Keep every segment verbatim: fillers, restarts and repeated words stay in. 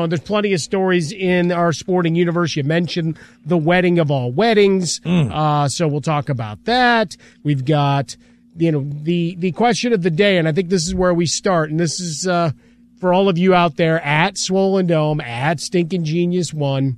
know, there's plenty of stories in our sporting universe. You mentioned the wedding of all weddings. Mm. Uh, so we'll talk about that. We've got, you know, the, the question of the day, and I think this is where we start. And this is, uh, for all of you out there at Swollen Dome, at Stinkin' Genius One,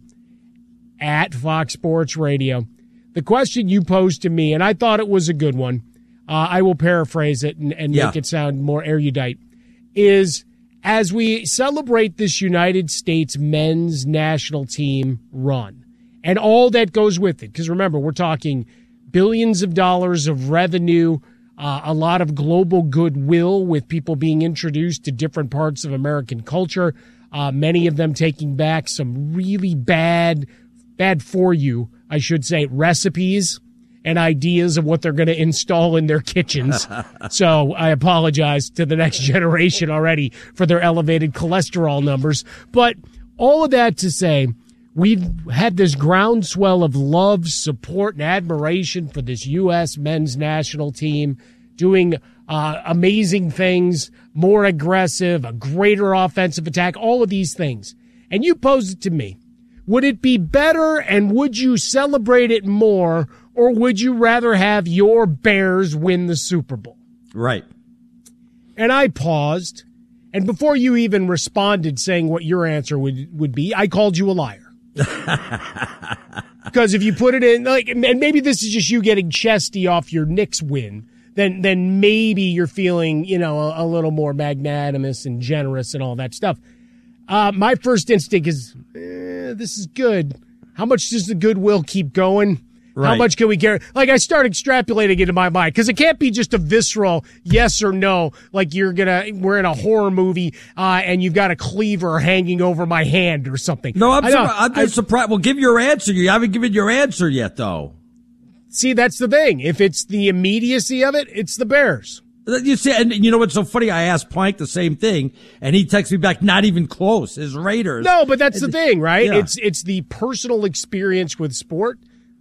at Fox Sports Radio. The question you posed to me, and I thought it was a good one. Uh, I will paraphrase it and, and yeah. make it sound more erudite, is as we celebrate this United States men's national team run and all that goes with it, because remember, we're talking billions of dollars of revenue, uh, a lot of global goodwill with people being introduced to different parts of American culture, uh, many of them taking back some really bad, bad for you, I should say, recipes and ideas of what they're going to install in their kitchens. So I apologize to the next generation already for their elevated cholesterol numbers. But all of that to say, we've had this groundswell of love, support, and admiration for this U S men's national team doing uh, amazing things, more aggressive, a greater offensive attack, all of these things. And you posed it to me. Would it be better and would you celebrate it more, or would you rather have your Bears win the Super Bowl? Right. And I paused, and before you even responded saying what your answer would, would be, I called you a liar. Because if you put it in, like, and maybe this is just you getting chesty off your Knicks win, then then maybe you're feeling, you know, a, a little more magnanimous and generous and all that stuff. Uh, my first instinct is, eh, this is good. How much does the goodwill keep going? Right. How much can we carry? Like, I start extrapolating it in my mind, because it can't be just a visceral yes or no, like you're gonna, we're in a horror movie, uh, and you've got a cleaver hanging over my hand or something. No, I'm, I sur- I'm just I, surprised. Well, give your answer. You haven't given your answer yet, though. See, that's the thing. If it's the immediacy of it, it's the Bears. You see, and you know what's so funny? I asked Plank the same thing, and he texted me back, not even close. His Raiders. No, but that's the thing, right? Yeah. It's it's the personal experience with sport.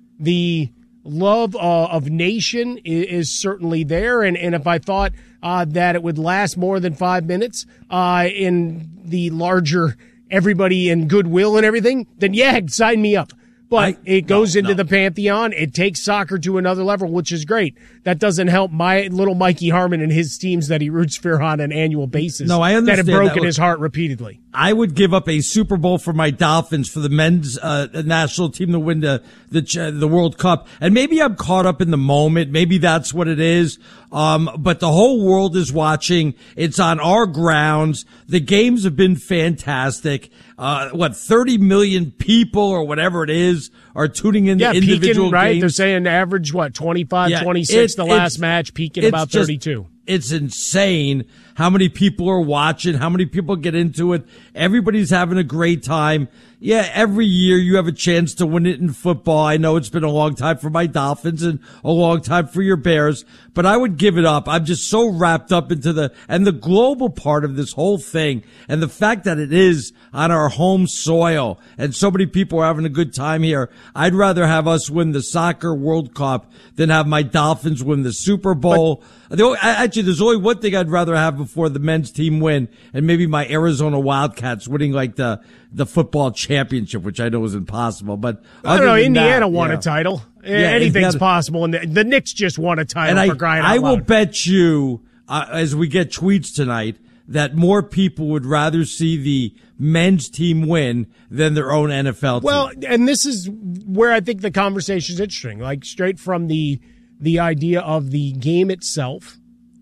The love uh, of nation is, is certainly there, and, and if I thought uh, that it would last more than five minutes uh, in the larger everybody and goodwill and everything, then yeah, sign me up. But I, it goes no, into no. the pantheon. It takes soccer to another level, which is great. That doesn't help my little Mikey Harmon and his teams that he roots for on an annual basis. No, I understand that have broken that. his heart repeatedly. I would give up a Super Bowl for my Dolphins, for the men's uh, national team to win the the the World Cup. And maybe I'm caught up in the moment. Maybe that's what it is. Um, but the whole world is watching. It's on our grounds. The games have been fantastic. Uh, what, thirty million people or whatever it is are tuning in yeah, to individual peaking, right? games. They're saying average, what, twenty-five, yeah, twenty-six it, the last match, peaking about just, thirty-two. It's insane how many people are watching, how many people get into it. Everybody's having a great time. Yeah, every year you have a chance to win it in football. I know it's been a long time for my Dolphins and a long time for your Bears, but I would give it up. I'm just so wrapped up into the, and the global part of this whole thing, and the fact that it is on our home soil and so many people are having a good time here. I'd rather have us win the Soccer World Cup than have my Dolphins win the Super Bowl. But, the only, actually, there's only one thing I'd rather have before the men's team win, and maybe my Arizona Wildcats winning like the, the football championship, which I know is impossible. But I don't know. Indiana that, won yeah. a title. Yeah, Anything's Indiana. possible, and the, the Knicks just won a title. And for I, crying out I loud. will bet you, uh, as we get tweets tonight, that more people would rather see the men's team win than their own N F L team. Well, and this is where I think the conversation is interesting. Like, straight from the the idea of the game itself,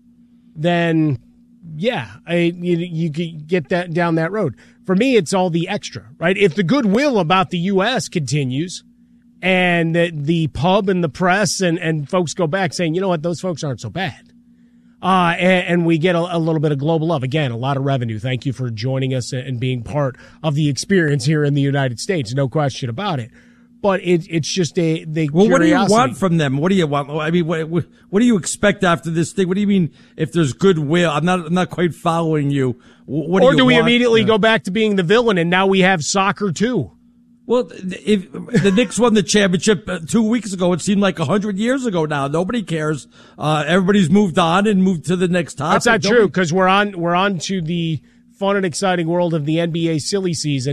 then yeah, I, you, you could get that down that road. For me, it's all the extra, right? If the goodwill about the U S continues and the, the pub and the press and, and folks go back saying, you know what, those folks aren't so bad. Uh, and, and we get a, a little bit of global love. Again, a lot of revenue. Thank you for joining us and being part of the experience here in the United States. No question about it. But it, it's just a, the well, curiosity. What do you want from them? What do you want? I mean, what, what do you expect after this thing? What do you mean if there's goodwill? I'm not, I'm not quite following you. What do or you do we want? immediately Yeah. go back to being the villain and now we have soccer too? Well, if the Knicks won the championship two weeks ago, it seemed like a hundred years ago now. Nobody cares. Uh, everybody's moved on and moved to the next topic. That's not Nobody- true, because we're on, we're on to the fun and exciting world of the N B A silly season.